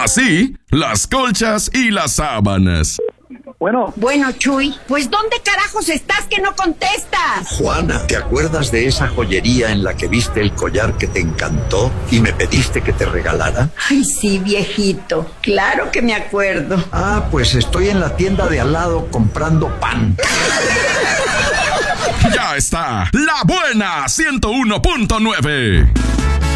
Así, las colchas y las sábanas. Bueno, Chuy, pues ¿dónde carajos estás que no contestas? Juana, ¿te acuerdas de esa joyería en la que viste el collar que te encantó y me pediste que te regalara? Ay, sí, viejito, claro que me acuerdo. Ah, pues estoy en la tienda de al lado comprando pan. Ya está, La Buena 101.9.